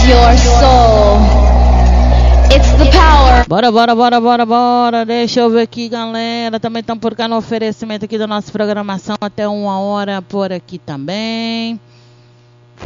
your soul. It's the power. Bora. Deixa eu ver aqui, galera. Também estamos por cá no oferecimento aqui da nossa programação até 1 hora por aqui também.